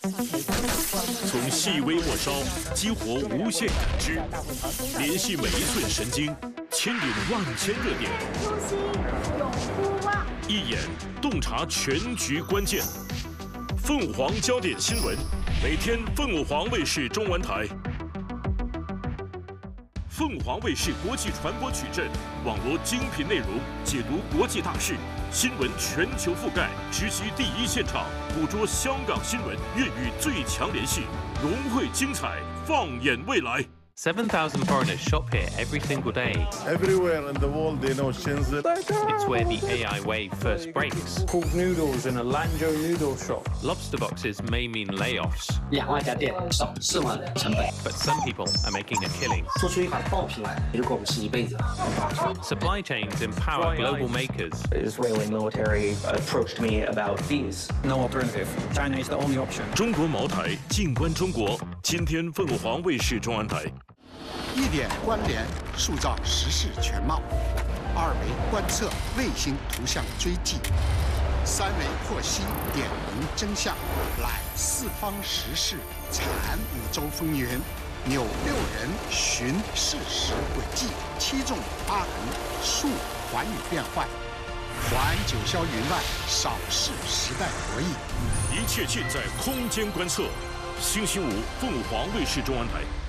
从细微末梢激活无限感知，联系每一寸神经，牵引万千热点。 初心永不忘。 一眼洞察全局关键。凤凰焦点新闻，每天凤凰卫视中文台。凤凰卫视国际传播矩阵，网罗精品内容，解读国际大事，新闻全球覆盖，直击第一现场，捕捉香港新闻，粤语最强联系，融汇精彩，放眼未来。 7,000 foreigners shop here every single day. Everywhere in the world they know Shenzhen. It's where the AI wave first breaks. Called Noodles in a Lanzhou noodle shop. Lobster boxes may mean layoffs, 2万家店少4万成本， but some people are making a killing. 做出一款爆品来，如果我们是一辈子。 Supply chains empower global makers. The Israeli military approached me about these. No alternative. China is the only option. 中国茅台，静观中国。今天凤凰卫视中文台。 一点关联，塑造时事全貌；二维观测，卫星图像追迹；三维获悉，点明真相；揽四方时事，产五洲风云；纽六人，寻事实轨迹；七纵八横，述寰宇变幻；环九霄云外，扫视时代博弈。 一切尽在空间观测。星期五，凤凰卫视中文台。